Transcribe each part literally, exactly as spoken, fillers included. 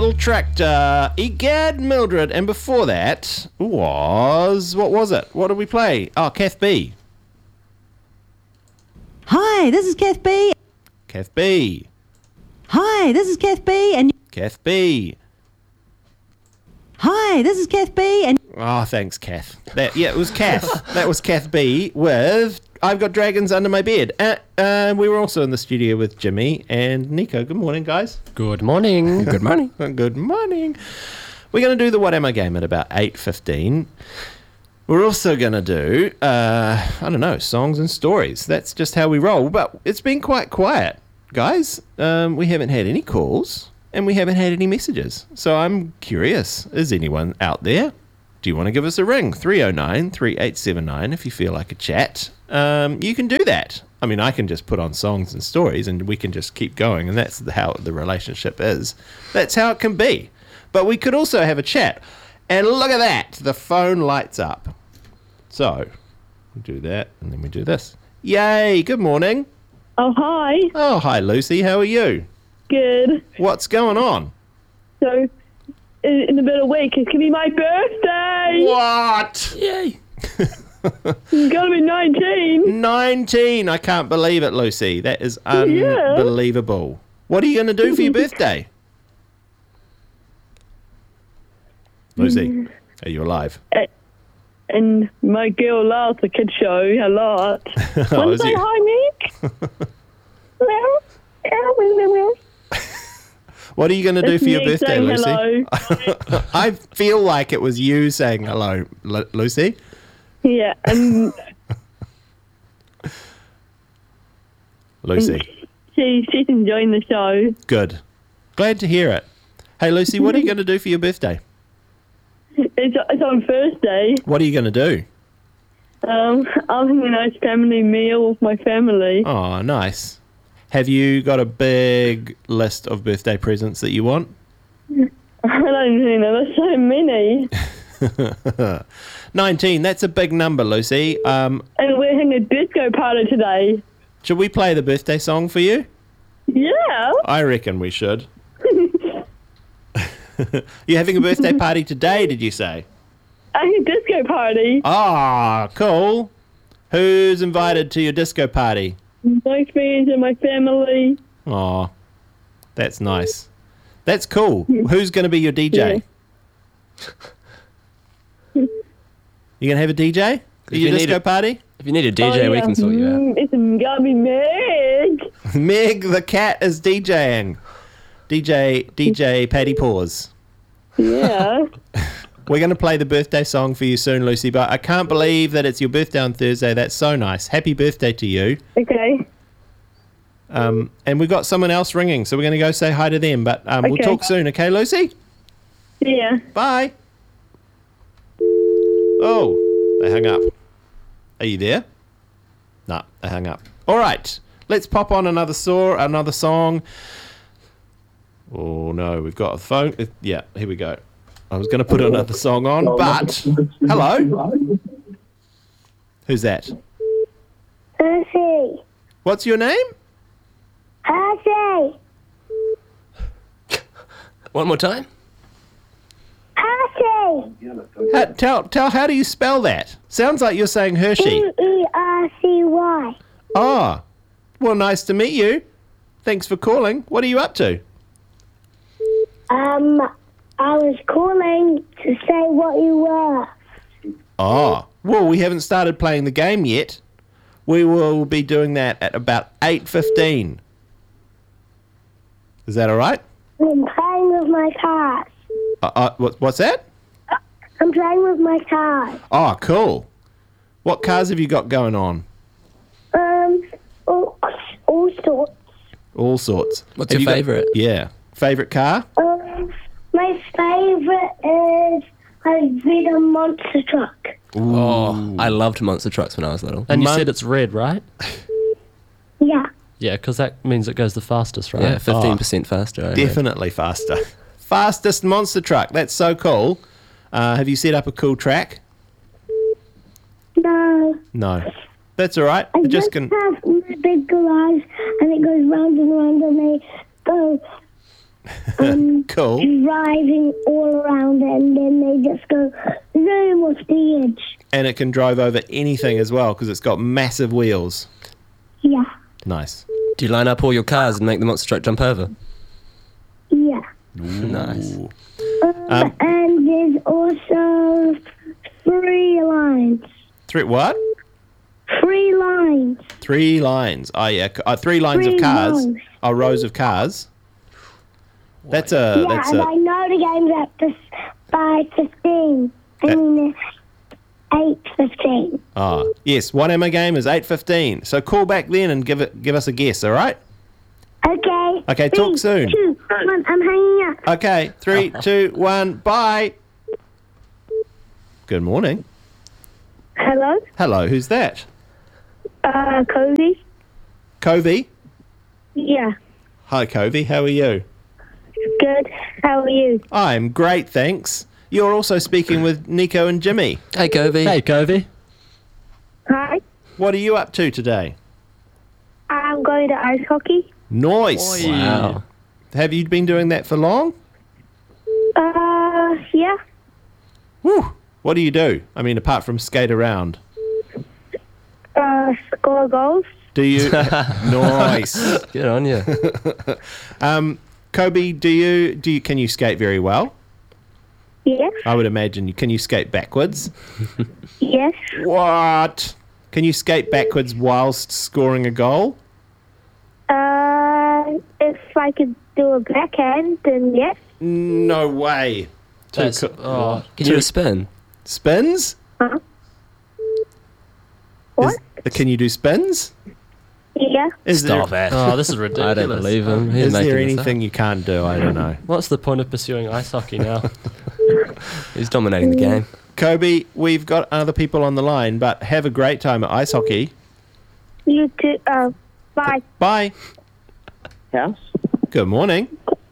Little Tractor, Egad Mildred, and before that was, what was it? What did we play? Oh, Kath B. Hi, this is Kath B. Kath B. Hi, this is Kath B. And Kath B. Hi, this is Kath B. And Oh, thanks, Kath. That, yeah, it was Kath. That was Kath B with I've Got Dragons Under My Bed. Uh, uh, we were also in the studio with Jimmy and Nico. Good morning, guys. Good morning. Good morning. Good morning. We're going to do the What Am I game at about eight fifteen. We're also going to do, uh, I don't know, songs and stories. That's just how we roll. But it's been quite quiet, guys. Um, we haven't had any calls and we haven't had any messages. So I'm curious, is anyone out there? Do you want to give us a ring? three oh nine, three eight seven nine if you feel like a chat. Um, you can do that. I mean, I can just put on songs and stories and we can just keep going, and that's how the relationship is. That's how it can be. But we could also have a chat. And look at that. The phone lights up. So, we do that, and then we do this. Yay, good morning. Oh, hi. Oh, hi, Lucy. How are you? Good. What's going on? So, in, in about a week, it's going to be my birthday. What? Yay. It's going to be nineteen. nineteen. I can't believe it, Lucy. That is unbelievable. What are you going to do for your birthday? Lucy, are you alive? And my girl laughs at Kid Show a lot. Oh, Want is to say he- hi, Mick? What are you going to do It's for your me birthday, saying Lucy? hello. I feel like it was you saying hello, Lu- Lucy. Yeah, and Lucy, she, she's enjoying the show. good. Glad to hear it. Hey, Lucy, what are you going to do for your birthday? It's, it's on Thursday. What are you going to do? Um, I'm having a nice family meal with my family. Oh, nice. Have you got a big list of birthday presents that you want? I don't really know, there's so many. nineteen, that's a big number, Lucy. Um, And we're having a disco party today. should we play the birthday song for you? Yeah. I reckon we should. You're having a birthday party today, did you say? A disco party. Ah, cool. Who's invited to your disco party? My friends and my family. Aw, that's nice. That's cool. Who's going to be your D J? You going to have a D J at If your you need disco a- party? If you need a D J, Oh, we yeah. can sort you out. Mm, It's gonna be Meg. Meg the cat is DJing. D J, D J Patty Paws. Yeah. We're going to play the birthday song for you soon, Lucy, but I can't believe that it's your birthday on Thursday. That's so nice. Happy birthday to you. Okay. Um, and we've got someone else ringing, so we're going to go say hi to them. But um, we'll Okay. talk soon, okay, Lucy? Yeah. Bye. Oh, they hung up. Are you there? No, they hung up. All right, let's pop on another saw, another song. Oh no, we've got a phone. Uh, Yeah, here we go. I was going to put another song on, but hello. Who's that? Percy. What's your name? Percy. One more time. Percy. How, tell, tell. How do you spell that? Sounds like you're saying Hershey. E E R C Y. Ah, well, nice to meet you. Thanks for calling. What are you up to? Um, I was calling to say what you were. Ah, well, we haven't started playing the game yet. We will be doing that at about eight fifteen. Is that all right? I'm playing with my cars. Uh, uh, what, what's that? I'm playing with my cars. Oh, cool. What cars have you got going on? Um, all, all sorts. All sorts. What's Have your you got- favourite? Yeah. Favourite car? Um, my favourite is a Vita monster truck. Oh, I loved monster trucks when I was little. And you Mon- said it's red, right? Yeah. Yeah, because that means it goes the fastest, right? Yeah, fifteen percent faster. I heard. Definitely faster. Fastest monster truck. That's so cool. Uh, have you set up a cool track? No. No. That's all right. I It just just can. have my big garage and it goes round and round and they go um, Cool. driving all around it, and then they just go zoom off the edge. And it can drive over anything as well because it's got massive wheels. Yeah, Nice. Do you line up all your cars and make the monster truck jump over? yeah. Nice. Ooh. Um, and there's also three lines. Three what? Three lines. Three lines. Oh yeah, c- uh, three lines Three of cars. rows. Oh, rows of cars. That's a. yeah, that's and a. I know the game's up to s- by fifteen. I Uh, mean, eight fifteen. Oh yes, one Emma game is eight fifteen. So call back then and give it give us a guess. All right. Okay. Okay, talk Three, soon. Two, one, I'm hanging up. Okay, three, two, one, bye. Good morning. Hello? Hello, who's that? Uh, Cody? Covey. Yeah. Hi, Covey. How are you? Good. How are you? I'm great, thanks. You're also speaking with Nico and Jimmy. Hey, Kobe. Hey, Covey. Hi. What are you up to today? I'm going to ice hockey. Nice. Wow. Have you been doing that for long? Uh, yeah. Woo. What do you do? I mean, apart from skate around. Uh, score goals. Do you? Nice. Good on you. Um, Kobe, do you do you can you skate very well? Yes. I would imagine you can you skate backwards? Yes. What? Can you skate backwards whilst scoring a goal? Uh, if I could do a backhand, then yes. No way. Too That's, co- oh, Can you do a spin? Spins? Huh? What? Is- can you do spins? Yeah. Is Stop there, it. oh, this is ridiculous. I don't believe him. He's Is there making this anything you can't do? I don't know. up. What's the point of pursuing ice hockey now? He's dominating the game. Kobe, we've got other people on the line, but have a great time at ice hockey. You too. Uh, bye. Bye. House? Good morning.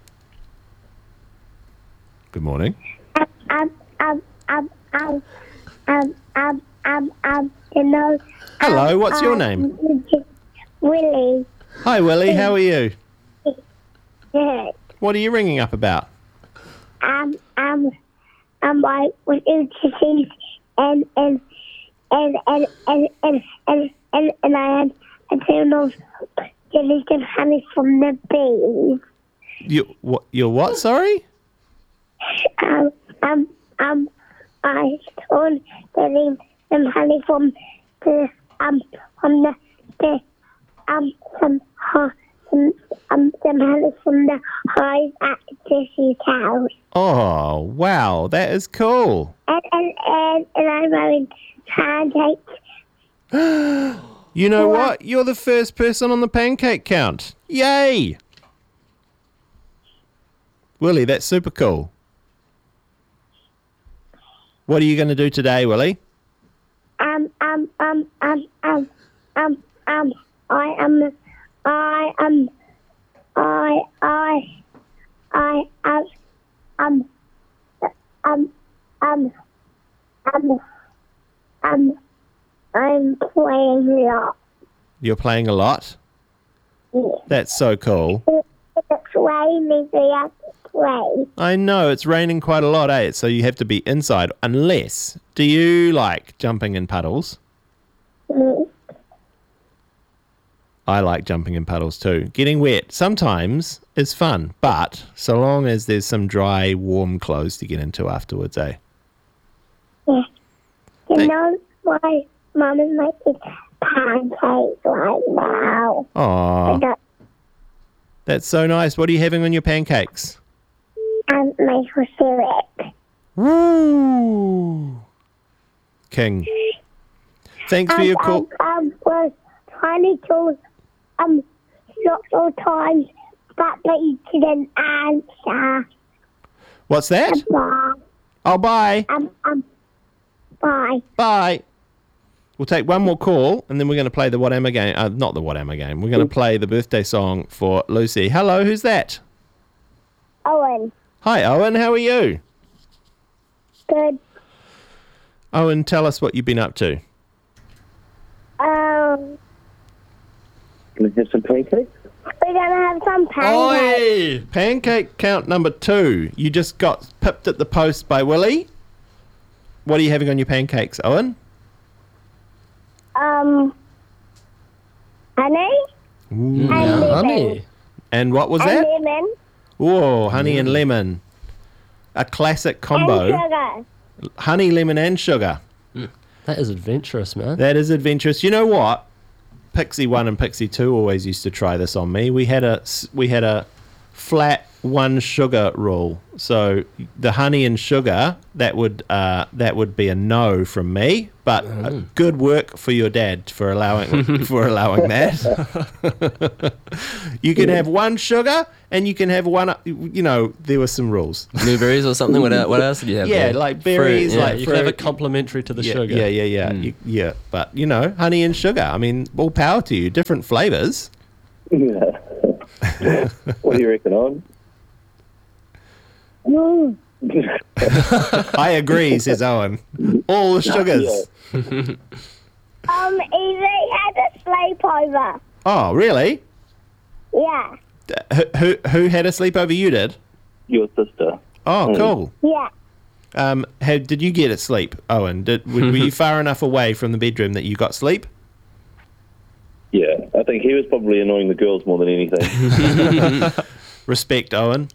Good morning. Um, um, um, um, um, um, um, um, you know. Hello, what's your um, name? Willie. Hi, Willie. How are you? Yeah. What are you ringing up about? Um, um, um, I was interested and, and, and, and, and, and, and, and, and I had a tune of delicious honey from the bees. You what? You're what? Sorry. Um, um, um, I stole getting some honey from the, um, from the, the, um, some, uh, some, um, some honey from the hive at Jesse's house. Oh wow, that is cool. And, and, and, and I'm having pancakes. You know what? You're the first person on the pancake count. Yay! Willie, that's super cool. What are you going to do today, Willie? Um, um, um, um, um, um, um, I am, I am, I, I, I, um, um, um, um, um, um, I'm playing a lot. You're playing a lot? That's so cool. It's raining, so you have to play. I know, it's raining quite a lot, eh? So you have to be inside. Unless, do you like jumping in puddles? Mm. I like jumping in puddles too. Getting wet sometimes is fun, but so long as there's some dry, warm clothes to get into afterwards, eh? Yeah. You Thank- know why Mum is making pancakes right now? Aw, I got that's so nice. What are you having on your pancakes? um, maple syrup. Woo! King. Thanks for Um, your call. um, um, was trying to um lots of times, but but you didn't answer. What's that? Bye. Oh, bye. Um, um, bye. Bye. We'll take one more call, and then we're going to play the What Am I game. Uh, not the What Am I game. We're going to play the birthday song for Lucy. Hello, who's that? Owen, Hi, Owen. How are you? good. Owen, tell us what you've been up to. Um, Can I have some pancakes? We're gonna have some pancakes. Oi! Pancake count number two. You just got pipped at the post by Willie. What are you having on your pancakes, Owen? Um, honey and Yeah, lemon. honey. And what was And that? lemon Whoa, honey and lemon. A classic combo. and sugar. Honey, lemon, and sugar. That is adventurous, man. That is adventurous. You know what? Pixie One and Pixie Two always used to try this on me. We had a s- we had a flat one sugar rule. So the honey and sugar, that would uh, that would be a no from me. But uh, good work for your dad for allowing for allowing that. You can have one sugar and you can have one. uh, You know, there were some rules. Blueberries or something? What, el- what else did you have? Yeah, there? like berries, Fruit, yeah. like You can have a fruit. complimentary to the yeah, sugar. Yeah, yeah, yeah, You- yeah. But you know, honey and sugar. I mean, all power to you. Different flavors. Yeah. What do you reckon on? I agree, says Owen. All the sugars. Um, Evie had a sleepover. Oh, really? Yeah, Who, who who had a sleepover? You did. Your sister. Oh, Mm. cool. yeah. Um, how, did you get asleep, Owen? Did were, were you far enough away from the bedroom that you got sleep? Yeah, I think he was probably annoying the girls more than anything. Respect, Owen.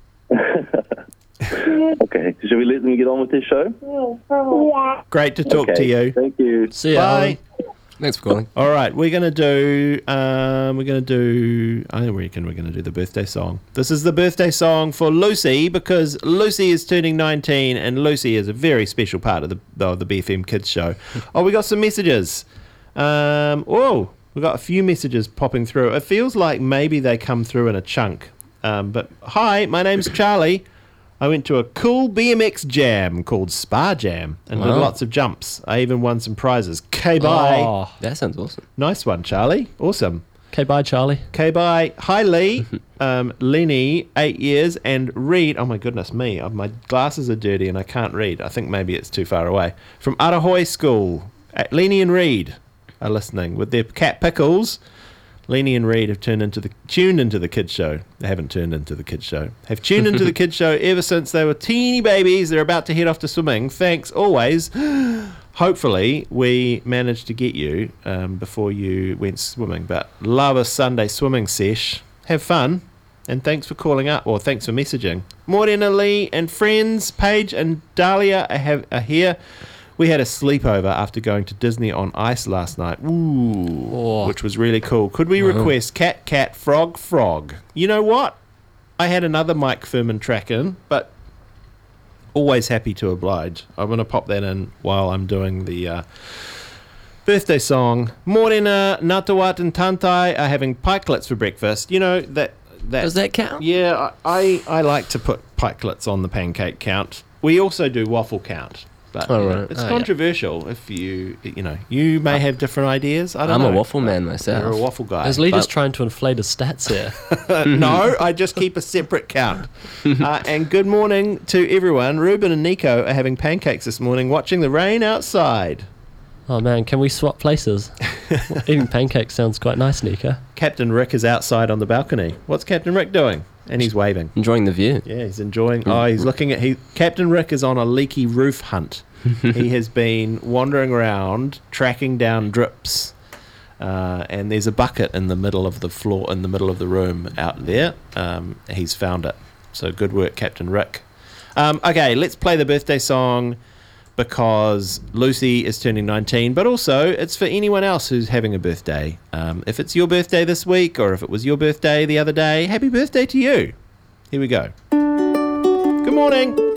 Okay, should we let them get on with this show? Yeah. Great to talk okay. to you. Thank you. See ya. Bye. Alan. Thanks for calling. All right, we're gonna do. Um, we're gonna do. I reckon we're gonna do the birthday song. This is the birthday song for Lucy because Lucy is turning nineteen, and Lucy is a very special part of the of the B F M Kids show. Oh, we got some messages. Um, oh, we got a few messages popping through. It feels like maybe they come through in a chunk. Um, but hi, my name's Charlie. I went to a cool B M X jam called Spa Jam and did Wow. lots of jumps. I even won some prizes. Okay, bye. Oh. That sounds awesome. Nice one, Charlie. Awesome. Okay, bye, Charlie. Okay, bye. Hi, Lee. um, Lenny, eight years, and Reed. Oh, my goodness me. Uh, My glasses are dirty and I can't read. I think maybe it's too far away. From Arahoy School. Uh, Lenny and Reed are listening with their cat Pickles. Lenny and Reed have turned into the tuned into the kids show. They haven't turned into the kids show. Have tuned into the kids show ever since they were teeny babies. They're about to head off to swimming. Thanks always. Hopefully we managed to get you um, before you went swimming. But love a Sunday swimming sesh. Have fun. And thanks for calling up, or thanks for messaging. Morena Lee and friends, Paige and Dahlia are, have, are here. We had a sleepover after going to Disney on Ice last night. Ooh, Oh. which was really cool. Could we request cat, cat, frog, frog? You know what? I had another Mike Furman track in, but always happy to oblige. I'm going to pop that in while I'm doing the uh, birthday song. Morena, Natawat and Tantai are having pikelets for breakfast. You know, that... that Does that count? Yeah, I, I, I like to put pikelets on the pancake count. We also do waffle count. But Oh, you know, right. it's Oh, yeah. controversial if you, you know, you may have different ideas. I don't I'm know. a waffle man myself. You're a waffle guy. Is Lee just but- trying to inflate his stats here? No, I just keep a separate count. Uh, and good morning to everyone. Ruben and Nico are having pancakes this morning, watching the rain outside. Oh man, can we swap places? Eating pancakes sounds quite nice, Nika. Captain Rick is outside on the balcony. What's Captain Rick doing? And he's waving. Enjoying the view. Yeah, he's enjoying. Oh, he's looking at. He Captain Rick is on a leaky roof hunt. He has been wandering around tracking down drips, uh, and there's a bucket in the middle of the floor, in the middle of the room out there. Um, he's found it. So good work, Captain Rick. Um, okay, let's play the birthday song because Lucy is turning nineteen, but also it's for anyone else who's having a birthday. Um, if it's your birthday this week, or if it was your birthday the other day, happy birthday to you. Here we go. Good morning.